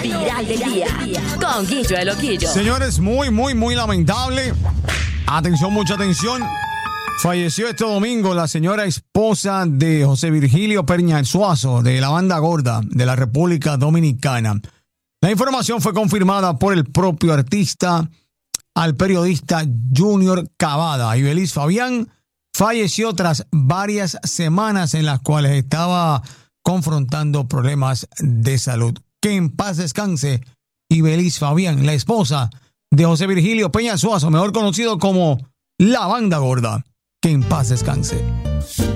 viral del día. Con Guillo el Loquillo. Señores, muy lamentable. Atención, mucha atención. Falleció este domingo la señora esposa de José Virgilio Peña Suazo, de la Banda Gorda de la República Dominicana. La información fue confirmada por el propio artista al periodista Junior Cavada. Ibeliz Fabián falleció tras varias semanas en las cuales estaba confrontando problemas de salud. Que en paz descanse Ibeliz Fabián, la esposa de José Virgilio Peña Suazo, mejor conocido como la Banda Gorda. Que en paz descanse.